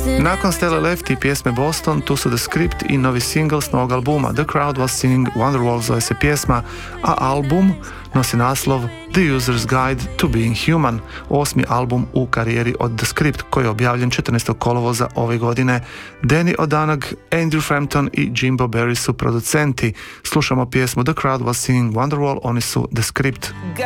Nakon Stella Lefty i pjesme Boston, tu su The Script i novi single s novog albuma The Crowd Was Singing Wonderwall zove se pjesma, a album nosi naslov The User's Guide to Being Human, 8. album u karijeri od The Script koji je objavljen 14. kolovoza ove godine. Danny O'Donoghue, Andrew Frampton i Jimbo Barry su producenti. Slušamo pjesmu The Crowd Was Singing Wonderwall, oni su The Script.